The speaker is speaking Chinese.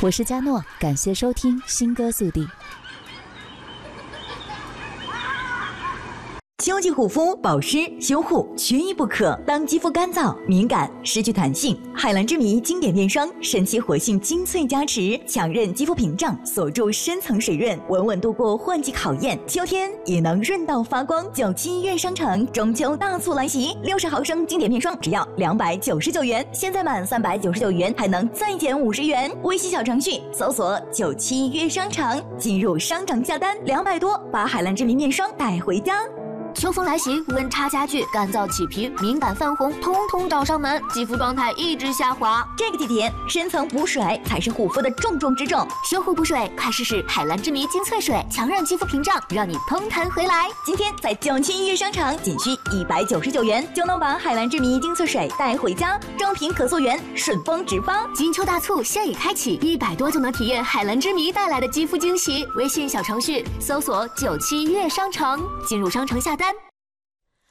我是佳诺，感谢收听新歌速递。 秋季护肤、保湿、修护缺一不可。当肌肤干燥、敏感、失去弹性，海蓝之谜经典面霜神奇活性精粹加持，强韧肌肤屏障，锁住深层水润，稳稳度过换季考验。秋天也能润到发光。97月商城中秋大促来袭，60毫升经典面霜只要299元，现在满399元还能再减50元。微信小程序搜索97月商城，进入商城下单200多，把海蓝之谜面霜带回家。 秋风来袭，温差加剧，干燥起皮、敏感泛红，通通找上门，肌肤状态一直下滑。 这个季节，深层补水才是护肤的重中之重。 修护补水，快试试海蓝之谜精粹水，强韧肌肤屏障，让你嘭弹回来。 今天在97月商城，仅需199元就能把海蓝之谜精粹水带回家，装瓶可溯源，顺丰直发。 金秋大促现已开启，100多就能体验海蓝之谜带来的肌肤惊喜。微信小程序搜索97月商城，进入商城下单。